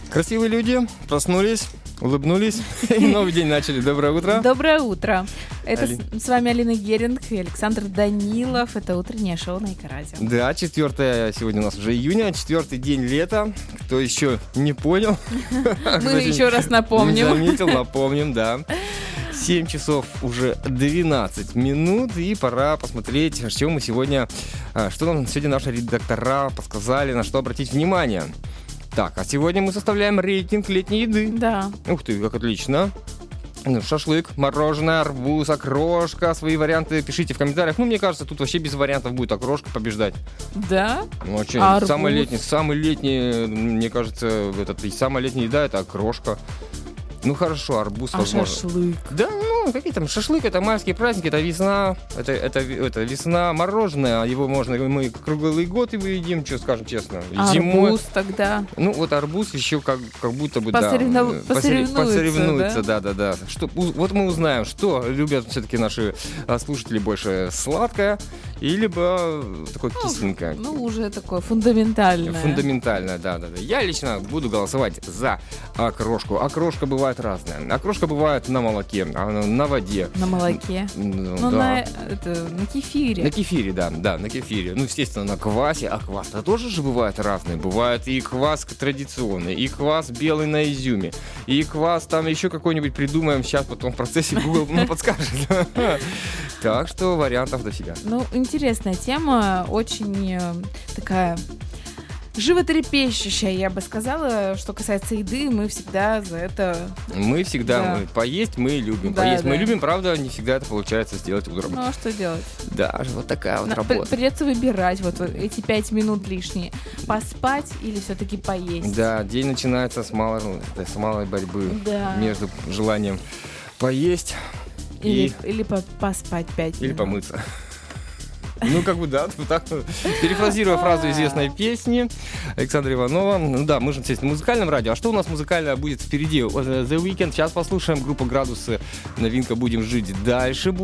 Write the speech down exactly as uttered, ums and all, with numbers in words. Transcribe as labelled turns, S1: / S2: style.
S1: Красивые люди проснулись, улыбнулись и новый день начали. Доброе утро.
S2: Доброе утро. Это
S1: Али...
S2: с, с вами Алина Геринг и Александр Данилов. Это утреннее шоу на Эко-радио.
S1: Да, четвертое, сегодня у нас уже июня, четвертый день лета. Кто еще не понял?
S2: Мы еще раз напомним.
S1: Не заметил, напомним, да. семь часов уже двенадцать минут, и пора посмотреть, что мы сегодня, что нам сегодня наши редактора подсказали, на что обратить внимание. Так, а сегодня мы составляем рейтинг летней еды.
S2: Да.
S1: Ух ты, как отлично. Шашлык, мороженое, арбуз, окрошка. Свои варианты пишите в комментариях. Ну, мне кажется, тут вообще без вариантов будет окрошка побеждать.
S2: Да?
S1: Ну, а что,
S2: Арбуз?
S1: самый летний, самый летний, мне кажется, этот, и самая летняя еда — это окрошка. Ну хорошо, арбуз,
S2: а
S1: возможно.
S2: шашлык?
S1: Да, ну, какие там шашлык, это майские праздники, это весна, это, это, это весна, мороженое, его можно, мы круглый год его едим, что скажем честно.
S2: Арбуз
S1: Зимой,
S2: тогда?
S1: Ну вот арбуз еще как, как будто бы,
S2: Посоревнов...
S1: да,
S2: посоревнуется,
S1: посоревнуется,
S2: да?
S1: да, да, да. Что, вот мы узнаем, что любят все-таки наши слушатели больше, сладкое и либо такое
S2: ну,
S1: кисленькое.
S2: Ну, уже такое фундаментальное.
S1: Фундаментальное, да, да, да. Я лично буду голосовать за окрошку. Окрошка бывает разная. Окрошка бывает на молоке, на воде.
S2: На молоке?
S1: Ну,
S2: ну
S1: да.
S2: на, это, на кефире.
S1: На кефире, да, да, на кефире. Ну, естественно, на квасе. А квас-то тоже же бывает разный. Бывает и квас традиционный, и квас белый на изюме, и квас там еще какой-нибудь придумаем. Сейчас потом в процессе Google нам подскажет. Так что вариантов дофига.
S2: Ну, интересная тема, очень такая... животрепещущая, я бы сказала. Что касается еды, мы всегда за это...
S1: Мы всегда,
S2: да.
S1: мы, поесть мы любим.
S2: Да,
S1: поесть
S2: да.
S1: мы любим, правда, не всегда это получается сделать утром.
S2: Ну, а что делать?
S1: Да, вот такая вот
S2: На,
S1: работа.
S2: Придется выбирать вот, вот эти пять минут лишние. Поспать или все-таки поесть?
S1: Да, день начинается с малой, с малой борьбы
S2: да.
S1: между желанием поесть
S2: или,
S1: и...
S2: или по- поспать пять
S1: или
S2: минут.
S1: помыться. Ну, как бы, да, так, перефразируя фразу известной песни Александра Иванова. Ну да, мы же здесь на музыкальном радио. А что у нас музыкальное будет впереди? The Weeknd. Сейчас послушаем группу «Градусы». Новинка «Будем жить дальше».